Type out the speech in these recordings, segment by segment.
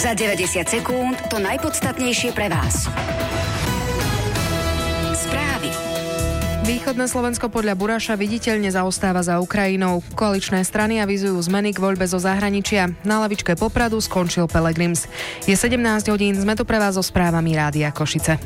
Za 90 sekúnd to najpodstatnejšie pre vás. Správy. Východné Slovensko podľa Buraša viditeľne zaostáva za Ukrajinou. Koaličné strany avizujú zmeny k voľbe zo zahraničia. Na lavičke Popradu skončil Pelegrims. Je 17 hodín, sme tu pre vás so správami Rádia Košice.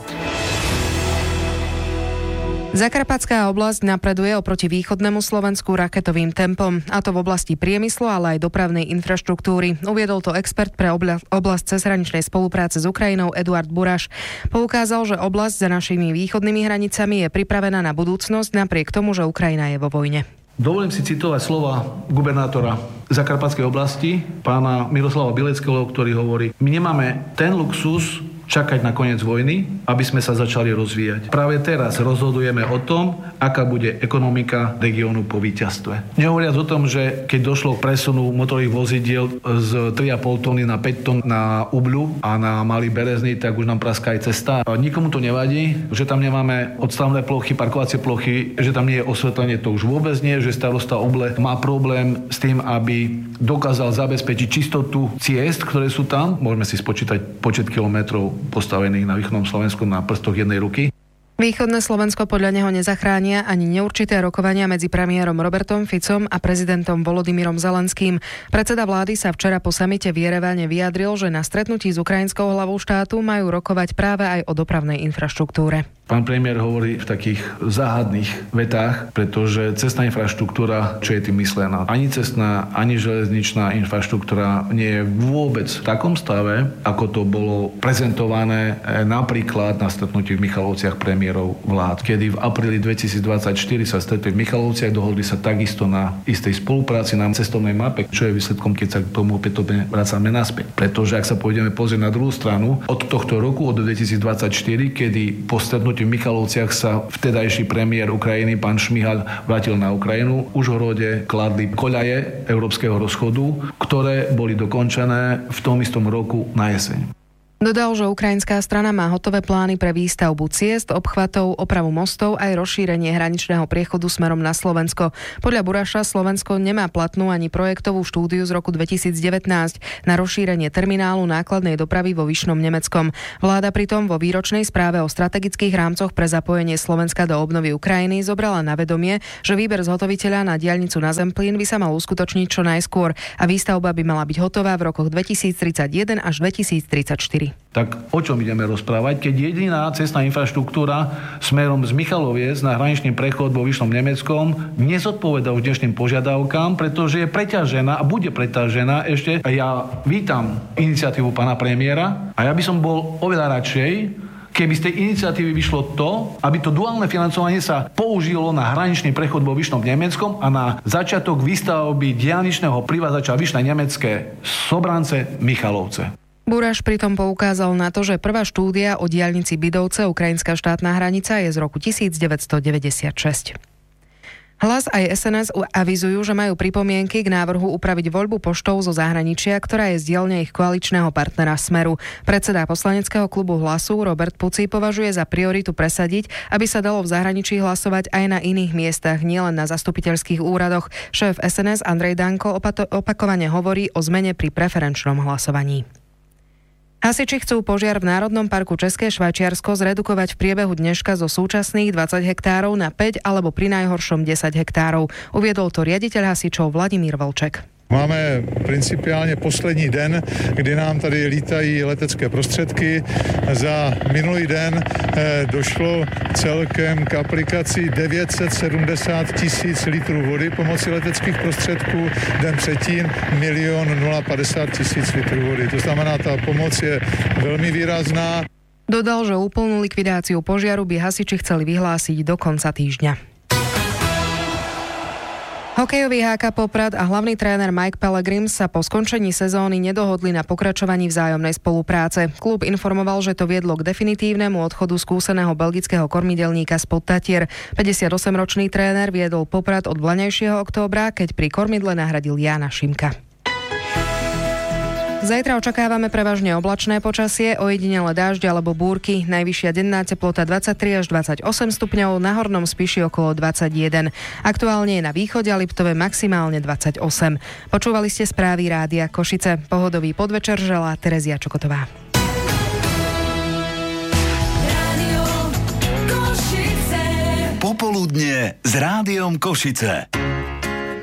Zakarpatská oblasť napreduje oproti východnému Slovensku raketovým tempom, a to v oblasti priemyslu, ale aj dopravnej infraštruktúry. Uviedol to expert pre oblasť cezhraničnej spolupráce s Ukrajinou Eduard Buraš. Poukázal, že oblasť za našimi východnými hranicami je pripravená na budúcnosť napriek tomu, že Ukrajina je vo vojne. Dovolím si citovať slova gubernátora Zakarpatskej oblasti, pána Miroslava Bileckého, ktorý hovorí: my nemáme ten luxus čakať na koniec vojny, aby sme sa začali rozvíjať. Práve teraz rozhodujeme o tom, aká bude ekonomika regiónu po víťazstve. Nehovoriac o tom, že keď došlo k presunu motorových vozidiel z 3,5 tony na 5 tón na Ubľu a na Malý Berezný, tak už nám praská aj cesta. Nikomu to nevadí, že tam nemáme odstavné plochy, parkovacie plochy, že tam nie je osvetlenie, to už vôbec nie, že starosta Oble má problém s tým, aby dokázal zabezpečiť čistotu ciest, ktoré sú tam. Môžeme si spočítať počet kilometrov postavených na východnom Slovensku na prstoch jednej ruky. Východné Slovensko podľa neho nezachránia ani neurčité rokovania medzi premiérom Robertom Ficom a prezidentom Volodymyrom Zelenským. Predseda vlády sa včera po samite v Jerevane vyjadril, že na stretnutí s ukrajinskou hlavou štátu majú rokovať práve aj o dopravnej infraštruktúre. Pán premiér hovorí v takých záhadných vetách, pretože cestná infraštruktúra, čo je tým myslená? Ani cestná, ani železničná infraštruktúra nie je vôbec v takom stave, ako to bolo prezentované napríklad na stretnutí v Michalovciach premiérov vlád, kedy v apríli 2024 sa stretli v Michalovciach, dohodli sa takisto na istej spolupráci na cestovnej mape, čo je výsledkom, keď sa k tomu opätovne vracame naspäť. Pretože ak sa pôjdeme pozrieť na druhú stranu, od tohto roku, od 2024, kedy po stretnutí v Michalovciach sa vtedajší premiér Ukrajiny, pán Šmihal, vrátil na Ukrajinu. V Užhorode kladli koľaje európskeho rozchodu, ktoré boli dokončené v tom istom roku na jeseň. Dodal, že ukrajinská strana má hotové plány pre výstavbu ciest, obchvatov, opravu mostov aj rozšírenie hraničného priechodu smerom na Slovensko. Podľa Buraša Slovensko nemá platnú ani projektovú štúdiu z roku 2019 na rozšírenie terminálu nákladnej dopravy vo Vyšnom Nemeckom. Vláda pritom vo výročnej správe o strategických rámcoch pre zapojenie Slovenska do obnovy Ukrajiny zobrala na vedomie, že výber zhotoviteľa na diaľnicu na Zemplín by sa mal uskutočniť čo najskôr a výstavba by mala byť hotová v rokoch 2031 až 2034. Tak o čom ideme rozprávať, keď jediná cestná infraštruktúra smerom z Michaloviec na hraničný prechod vo Vyšnom Nemeckom nezodpovedá už dnešným požiadavkám, pretože je preťažená a bude preťažená ešte. Ja vítam iniciatívu pána premiéra a ja by som bol oveľa radšej, keby z tej iniciatívy vyšlo to, aby to duálne financovanie sa použilo na hraničný prechod vo Vyšnom Nemeckom a na začiatok výstavby diaľničného privázača Vyšné Nemecké Sobrance Michalovce. Buraš pritom poukázal na to, že prvá štúdia o diaľnici Bydovce, ukrajinská štátna hranica, je z roku 1996. Hlas aj SNS avizujú, že majú pripomienky k návrhu upraviť voľbu poštov zo zahraničia, ktorá je z dielne ich koaličného partnera Smeru. Predseda poslaneckého klubu Hlasu Robert Puci považuje za prioritu presadiť, aby sa dalo v zahraničí hlasovať aj na iných miestach, nielen na zastupiteľských úradoch. Šéf SNS Andrej Danko opakovane hovorí o zmene pri preferenčnom hlasovaní. Hasiči chcú požiar v Národnom parku České Švajčiarsko zredukovať v priebehu dneška zo súčasných 20 hektárov na 5 alebo pri najhoršom 10 hektárov. Uviedol to riaditeľ hasičov Vladimír Volček. Máme principiálně poslední den, kdy nám tady lítají letecké prostředky. Za minulý den došlo celkem k aplikaci 970 000 litrů vody pomocí leteckých prostředků. Den předtím 1 050 000 litrů vody. To znamená, ta pomoc je velmi výrazná. Dodal, že úplnú likvidáciu požiaru by hasiči chceli vyhlásiť do konca týždňa. Hokejový HK Poprad a hlavný tréner Mike Pelegrims sa po skončení sezóny nedohodli na pokračovaní vzájomnej spolupráce. Klub informoval, že to viedlo k definitívnemu odchodu skúseného belgického kormidelníka spod Tatier. 58-ročný tréner viedol Poprad od vlaňajšieho októbra, keď pri kormidle nahradil Jána Šimka. Zajtra očakávame prevažne oblačné počasie, ojedinele dážď alebo búrky. Najvyššia denná teplota 23 až 28 stupňov, na Hornom Spiši okolo 21. Aktuálne je na východe a Liptove maximálne 28. Počúvali ste správy Rádia Košice. Pohodový podvečer želá Terezia Čokotová. Popoludnie s Rádiom Košice.